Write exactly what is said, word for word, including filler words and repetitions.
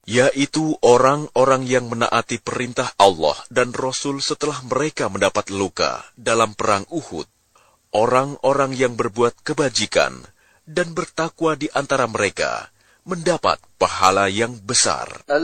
yaitu orang-orang yang menaati perintah Allah dan Rasul setelah mereka mendapat luka dalam perang Uhud, orang-orang yang berbuat kebajikan dan bertakwa di antara mereka mendapat pahala yang besar.